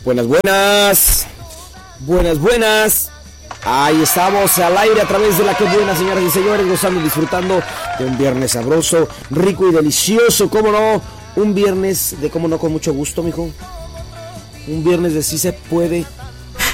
Buenas, buenas. Buenas, buenas. Ahí estamos al aire a través de La Que Buena, señoras y señores, gozando y disfrutando de un viernes sabroso, rico y delicioso, cómo no, un viernes de cómo no con mucho gusto, mijo. Un viernes de sí se puede